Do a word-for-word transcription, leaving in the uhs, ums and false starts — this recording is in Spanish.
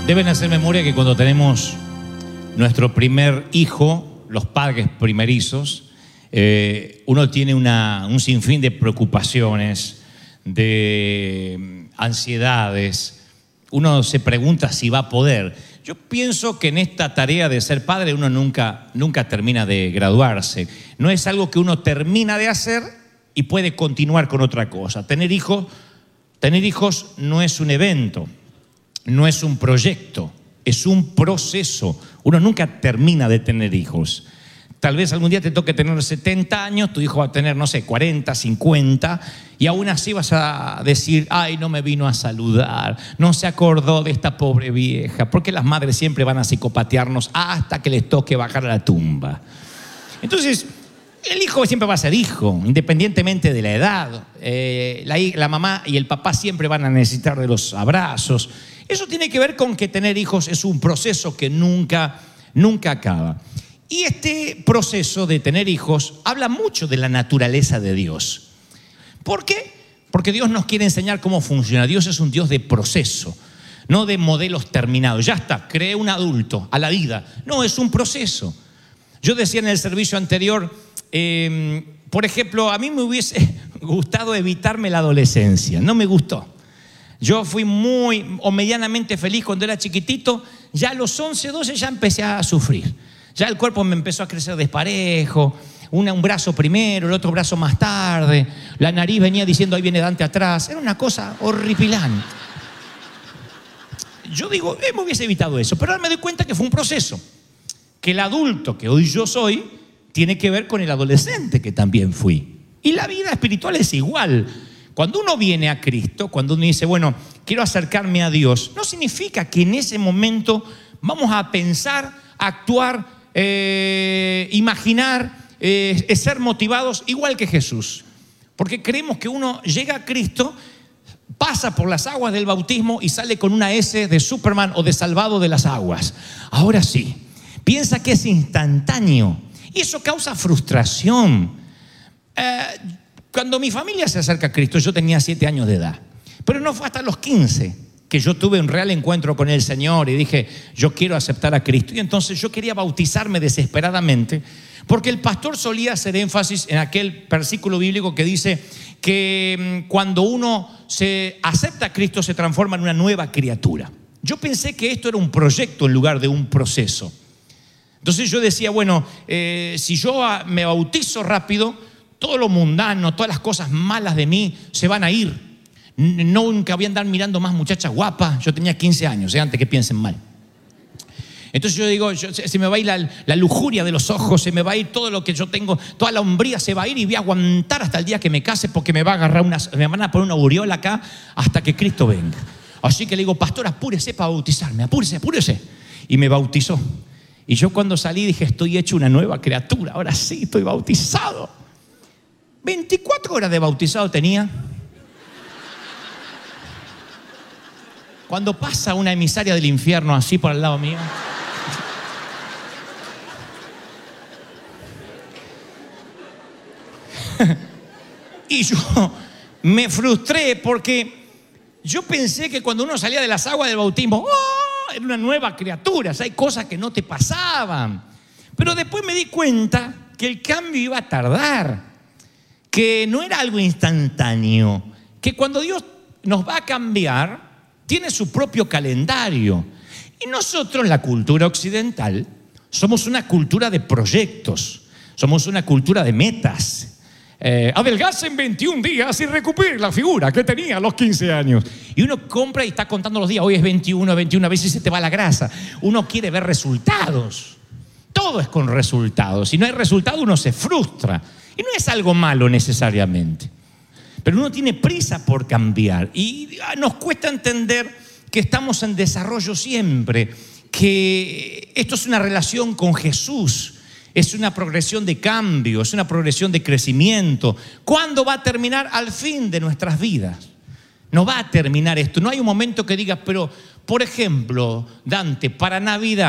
Deben hacer memoria que cuando tenemos nuestro primer hijo, los padres primerizos, eh, uno tiene una, un sinfín de preocupaciones, de ansiedades. Uno se pregunta si va a poder. Yo pienso que en esta tarea de ser padre uno nunca, nunca termina de graduarse. No es algo que uno termina de hacer y puede continuar con otra cosa. Tener hijos, tener hijos no es un evento, no es un proyecto, es un proceso. Uno nunca termina de tener hijos. Tal vez algún día te toque tener setenta años, tu hijo va a tener, no sé, cuarenta, cincuenta, y aún así vas a decir, ay, no me vino a saludar, no se acordó de esta pobre vieja, porque las madres siempre van a psicopatearnos hasta que les toque bajar a la tumba. Entonces, el hijo siempre va a ser hijo, independientemente de la edad. Eh, la, la mamá y el papá siempre van a necesitar de los abrazos. Eso tiene que ver con que tener hijos es un proceso que nunca, nunca acaba. Y este proceso de tener hijos habla mucho de la naturaleza de Dios. ¿Por qué? Porque Dios nos quiere enseñar cómo funciona. Dios es un Dios de proceso, no de modelos terminados. Ya está, creé un adulto a la vida. No, es un proceso. Yo decía en el servicio anterior, eh, por ejemplo, a mí me hubiese gustado evitarme la adolescencia. No me gustó. Yo fui muy o medianamente feliz cuando era chiquitito. Ya a los once, doce ya empecé a sufrir. Ya el cuerpo me empezó a crecer desparejo, una, un brazo primero, el otro brazo más tarde, la nariz venía diciendo ahí viene Dante atrás, era una cosa horripilante. Yo digo, eh, me hubiese evitado eso, pero ahora me doy cuenta que fue un proceso, que el adulto que hoy yo soy tiene que ver con el adolescente que también fui. Y la vida espiritual es igual. Cuando uno viene a Cristo, cuando uno dice, bueno, quiero acercarme a Dios, no significa que en ese momento vamos a pensar, actuar, Eh, imaginar, eh, ser motivados igual que Jesús, porque creemos que uno llega a Cristo, pasa por las aguas del bautismo y sale con una S de Superman o de salvado de las aguas. Ahora sí, piensa que es instantáneo y eso causa frustración. Eh, cuando mi familia se acerca a Cristo, yo tenía siete años de edad, pero no fue hasta los quince que yo tuve un real encuentro con el Señor y dije, yo quiero aceptar a Cristo. Y entonces yo quería bautizarme desesperadamente, porque el pastor solía hacer énfasis en aquel versículo bíblico que dice que cuando uno se acepta a Cristo se transforma en una nueva criatura. Yo pensé que esto era un proyecto en lugar de un proceso. Entonces yo decía, bueno, eh, si yo me bautizo rápido, todo lo mundano, todas las cosas malas de mí se van a ir. Nunca voy a andar mirando más muchachas guapas. Yo tenía quince años, ¿eh? Antes que piensen mal. Entonces yo digo, yo, se me va a ir la, la lujuria de los ojos, se me va a ir todo lo que yo tengo, toda la hombría se va a ir y voy a aguantar hasta el día que me case porque me va a agarrar una, me van a poner una aureola acá hasta que Cristo venga. Así que le digo, pastor, apúrese para bautizarme, apúrese, apúrese. Y me bautizó. Y yo cuando salí dije, estoy hecho una nueva criatura, ahora sí estoy bautizado. veinticuatro horas de bautizado tenía. Cuando pasa una emisaria del infierno así por al lado mío, y yo me frustré porque yo pensé que cuando uno salía de las aguas del bautismo, ¡oh!, era una nueva criatura, o sea, hay cosas que no te pasaban. Pero después me di cuenta que el cambio iba a tardar, que no era algo instantáneo, que cuando Dios nos va a cambiar tiene su propio calendario. Y nosotros, la cultura occidental, somos una cultura de proyectos, somos una cultura de metas. Eh, adelgace en veintiún días y recupere la figura que tenía a los quince años. Y uno compra y está contando los días. Hoy es veintiuno, veintiuno, a veces se te va la grasa. Uno quiere ver resultados. Todo es con resultados. Si no hay resultado, uno se frustra. Y no es algo malo necesariamente. Pero uno tiene prisa por cambiar y nos cuesta entender que estamos en desarrollo siempre, que esto es una relación con Jesús, es una progresión de cambio, es una progresión de crecimiento. ¿Cuándo va a terminar? Al fin de nuestras vidas. No va a terminar esto. No hay un momento que digas, pero, por ejemplo, Dante, para Navidad,